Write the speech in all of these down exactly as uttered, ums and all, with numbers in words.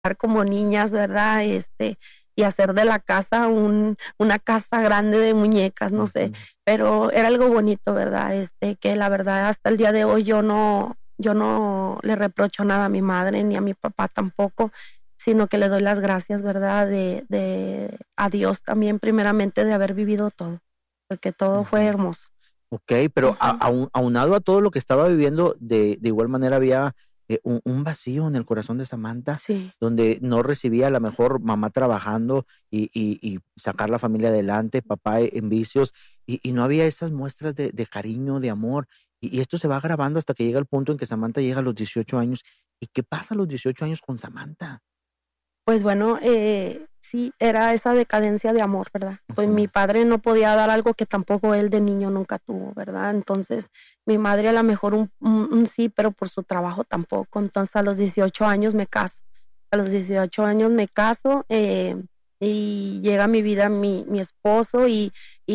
como niñas, ¿verdad? Este, y hacer de la casa un, una casa grande de muñecas, no sé, Ujú. pero era algo bonito, ¿verdad? Este, que la verdad hasta el día de hoy yo no, yo no le reprocho nada a mi madre ni a mi papá tampoco, sino que le doy las gracias, ¿verdad? De, de a Dios también primeramente de haber vivido todo, porque todo fue Ujú. hermoso. Okey, pero a Ujú. aun aunado a todo lo que estaba viviendo, de de igual manera había, eh, un un vacío en el corazón de Samantha, Sí. donde no recibía, a la mejor, mamá trabajando y y y sacar la familia adelante, papá en vicios, y y no había esas muestras de de cariño, de amor, y y esto se va agravando hasta que llega el punto en que Samantha llega a los dieciocho años. ¿Y qué pasa a los dieciocho años con Samantha? Pues bueno, eh, sí, era esa decadencia de amor, ¿verdad? Pues mi Ujú. padre no podía dar algo que tampoco él de niño nunca tuvo, ¿verdad? Entonces, mi madre a la mejor un un un sí, pero por su trabajo tampoco. Entonces, a los dieciocho años me caso. A los dieciocho años me caso, eh, y llega a mi vida mi mi esposo, y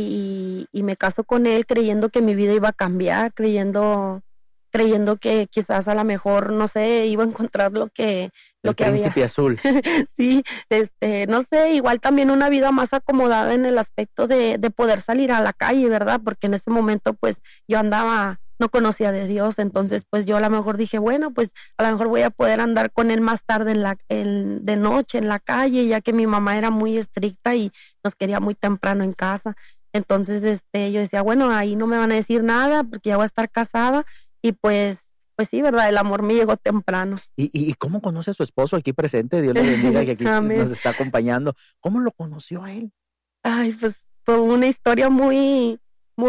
y y me caso con él creyendo que mi vida iba a cambiar, creyendo creyendo que quizás a la mejor, no sé, iba a encontrar lo que lo El que había príncipe azul. sí, este, no sé, igual también una vida más acomodada en el aspecto de de poder salir a la calle, ¿verdad? Porque en ese momento, pues, yo andaba no conocía de Dios, Ujú. entonces, pues, yo a la mejor dije: "Bueno, pues, a la mejor voy a poder andar con él más tarde en la en de noche en la calle", ya que mi mamá era muy estricta y nos quería muy temprano en casa. Entonces, este, yo decía: "Bueno, ahí no me van a decir nada, porque ya voy a estar casada", y pues pues sí, ¿verdad? El amor me llegó temprano. ¿Y y y cómo conoce a su esposo aquí presente? Dios le bendiga, que aquí s Amén. nos está acompañando. ¿Cómo lo conoció a él? Ay, pues, fue una historia muy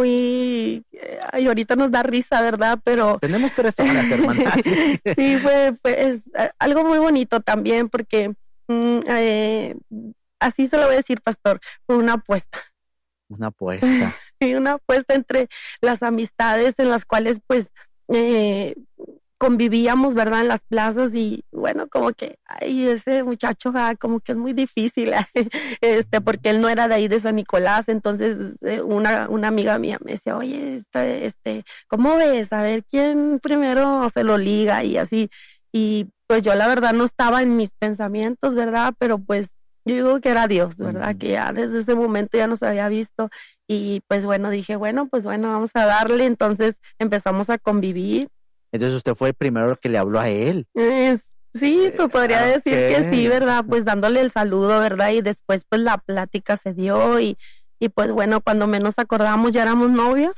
muy, ay, ahorita nos da risa, ¿verdad? Pero Tenemos tres horas, hermana. Sí. sí, fue fue es algo muy bonito también porque, mm, eh, así se lo voy a decir, pastor, fue una apuesta. Una apuesta. Sí, una apuesta entre las amistades en las cuales, pues, eh, convivíamos, ¿verdad? En las plazas y, bueno, como que, ay, ese muchacho, ah, como que es muy difícil, este, Ujú. porque él no era de ahí de San Nicolás. Entonces, eh, una una amiga mía me decía: "Oye, este este, ¿cómo ves? A ver quién primero se lo liga", y así. Y, pues, yo la verdad no estaba en mis pensamientos, ¿verdad? Pero, pues, yo digo que era Dios, ¿verdad? Ujú. Que ya desde ese momento ya nos había visto y, pues, bueno, dije: "Bueno, pues bueno, vamos a darle". Entonces, empezamos a convivir. Entonces, usted fue el primero que le habló a él. Eh, sí, Eh, pues, podría ah, decir que sí, okey. ¿verdad? Pues, dándole el saludo, ¿verdad? Y después, pues, la plática se dio y y, pues, bueno, cuando menos acordamos ya éramos novios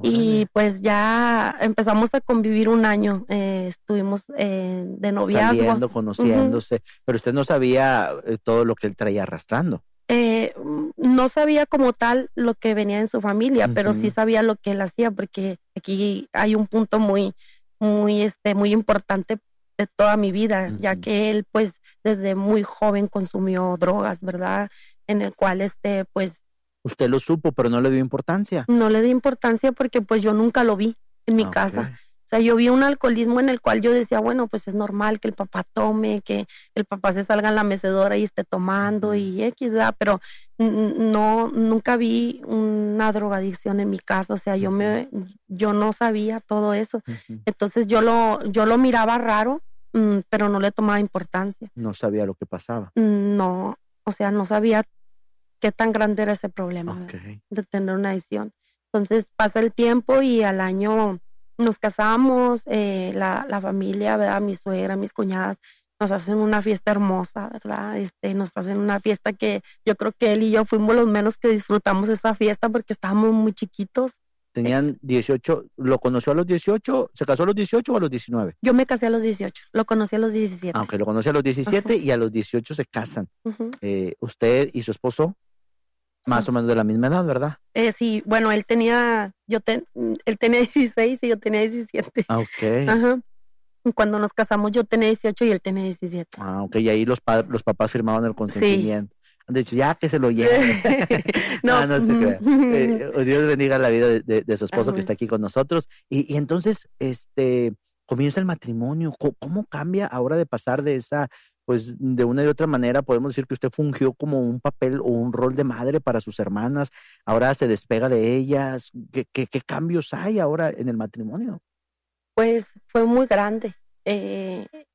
y, Órale. pues, ya empezamos a convivir un año, eh, estuvimos, eh, de noviazgo. Saliendo, Ujú. conociéndose, pero usted no sabía, eh, todo lo que él traía arrastrando. Eh, mm, no sabía como tal lo que venía en su familia, pero sí Ujú. sabía lo que él hacía, porque aquí hay un punto muy muy, este, muy importante de toda mi vida, ya Ujú. que él, pues, desde muy joven consumió drogas, ¿verdad? En el cual, este, pues Usted lo supo, pero no le dio importancia. no le di importancia porque, pues, yo nunca lo vi en mi Ah, casa. okey. O sea, yo vi un alcoholismo en el cual yo decía: "Bueno, pues, es normal que el papá tome, que el papá se salga en la mecedora y esté tomando Ujú. y equis", ¿verdad? Pero n n no, nunca vi una drogadicción en mi casa. O sea, yo Ujú. me yo no sabía todo eso. Ujú. Entonces, yo lo yo lo miraba raro, mm, pero no le tomaba importancia. No sabía lo que pasaba. No, o sea, no sabía qué tan grande era ese problema, ¿verdad? Okey. De tener una adicción. Entonces, pasa el tiempo y al año nos casamos, eh, la la familia, ¿verdad? Mi suegra, mis cuñadas, nos hacen una fiesta hermosa, ¿verdad? Este, nos hacen una fiesta que yo creo que él y yo fuimos los menos que disfrutamos esa fiesta porque estábamos muy chiquitos. Eh Tenían dieciocho, ¿lo conoció a los dieciocho? ¿Se casó a los dieciocho o a los diecinueve? Yo me casé a los dieciocho, lo conocí a los Ah, diecisiete. okey, lo conoció a los diecisiete Ajá. y a los dieciocho se casan. Ujú. Eh, usted y su esposo, más o menos de la misma edad, ¿verdad? Eh, sí, bueno, él tenía yo ten él tenía dieciséis y yo tenía diecisiete. Ah, okey. Ajá. Cuando nos casamos yo tenía dieciocho y él tenía diecisiete. Ah, okey, y ahí los pa los papás firmaban el Sí. consentimiento. Han dicho: "Ya que se lo lleve". No, No, no se ujú. crea. Eh, Dios bendiga la vida de de de su esposo que Amén. está aquí con nosotros. Y y entonces, este, comienza el matrimonio. ¿Co cómo cambia ahora de pasar de esa, pues, de una y otra manera? Podemos decir que usted fungió como un papel o un rol de madre para sus hermanas, ahora se despega de ellas. ¿Qué qué qué cambios hay ahora en el matrimonio? Pues, fue muy grande. Eh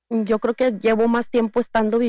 yo creo que llevo más tiempo estando